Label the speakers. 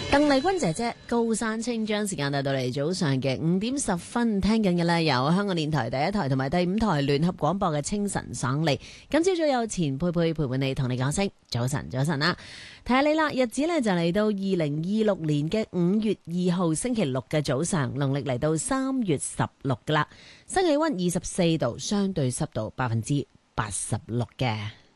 Speaker 1: 鄧麗君姐姐高山青將時間帶到嚟早上嘅5:10，聽緊嘅呢有香港電台第一台同埋第5台聯合廣播嘅清晨爽利。今朝早有錢佩佩陪伴你，同你講聲早晨啦。睇下你啦，日子呢就嚟到2026年嘅5月2號星期六嘅早上，農曆嚟到3月16噶啦，新氣溫24度，相對濕度86%嘅。